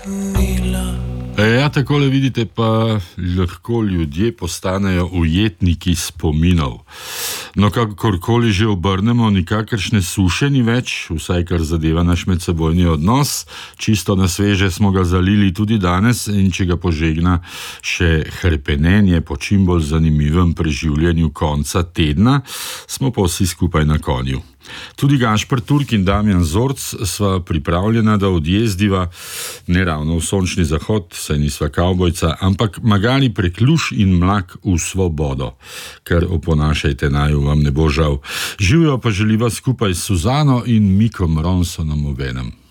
Ja, takole vidite, pa lahko ljudje postanejo ujetniki spominov. No, kakorkoli že obrnemo, nikakršne suše ni več, vsaj kar zadeva naš medsebojni odnos. Čisto na sveže smo ga zalili tudi danes in če ga požegna še hrepenenje po čim bolj zanimivem preživljanju konca tedna, smo pa vsi skupaj na konju. Tudi Gašper Turk in Damjan Zorc sva pripravljena, da odjezdiva ne ravno v sončni zahod, saj nisva kavbojca, ampak magari prekluš in mlak v svobodo, ker oponašajte naju vam ne bo žal. Živjo pa želiva skupaj s Suzano in Mikom Ronsonom obenem.